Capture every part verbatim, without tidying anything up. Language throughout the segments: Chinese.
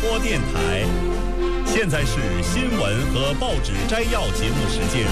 播电台。现在是新闻和报纸摘要节目时间。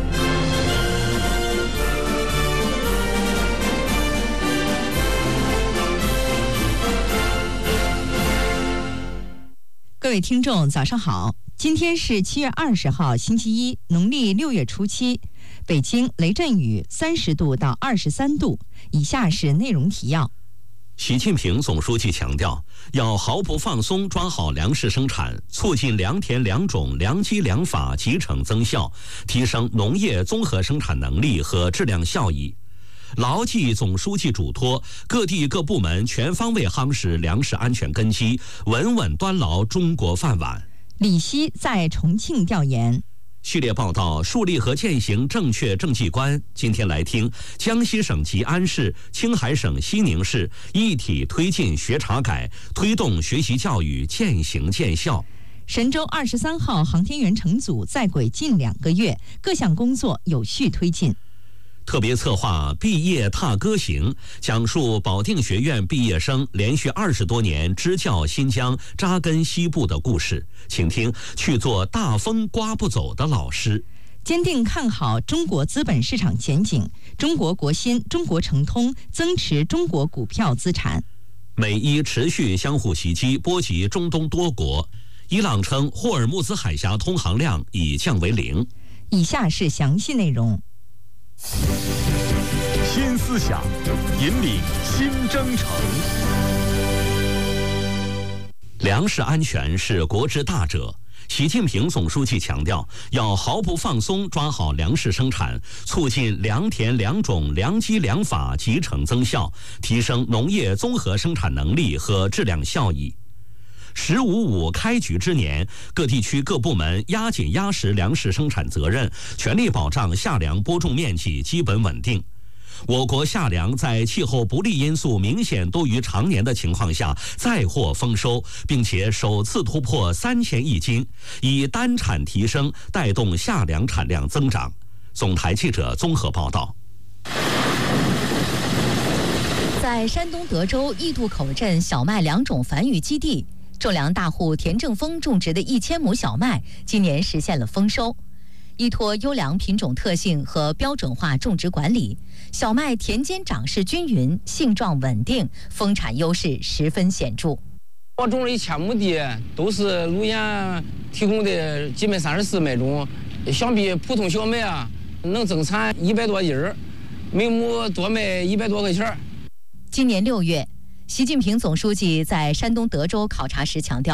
各位听众，早上好！今天是七月二十号，星期一，农历六月初七。北京雷阵雨，三十度到二十三度。以下是内容提要。 习近平总书记强调，要毫不放松抓好粮食生产，促进良田良种、良机良法集成增效，提升农业综合生产能力和质量效益。牢记总书记嘱托，各地各部门全方位夯实粮食安全根基，稳稳端牢中国饭碗。 李希在重庆调研。 系列报道树立和践行正确政绩观。今天来听江西省吉安市、青海省西宁市一体推进学查改，推动学习教育渐行渐效。 神舟二十三号航天员乘组在轨近两个月，各项工作有序推进。 特别策划毕业踏歌行，讲述保定学院毕业生连续二十多年支教新疆、扎根西部的故事。请听去做大风刮不走的老师。 坚定看好中国资本市场前景，中国国新、中国诚通增持中国股票资产。 美伊持续相互袭击，波及中东多国。伊朗称霍尔木兹海峡通航量已降为零。 以下是详细内容。 新思想，引领新征程。 粮食安全是国之大者。习近平总书记强调，要毫不放松抓好粮食生产，促进良田良种、良机良法集成增效，提升农业综合生产能力和质量效益。十五五开局之年，各地区各部门压紧压实粮食生产责任，全力保障夏粮播种面积基本稳定。我国夏粮在气候不利因素明显多于常年的情况下再获丰收，并且首次突破三千亿斤，以单产提升带动夏粮产量增长。总台记者综合报道。 在山东德州义渡口镇小麦良种繁育基地，种粮大户田正峰种植的一千亩小麦，今年实现了丰收。依托优良品种特性和标准化种植管理，小麦田间长势均匀，性状稳定，丰产优势十分显著。 我种了一千亩地，都是路演提供的基本三十四麦种，相比普通小麦啊，能增产一百多斤儿，每亩多卖一百多块钱。 今年六月，习近平总书记在山东德州考察时强调，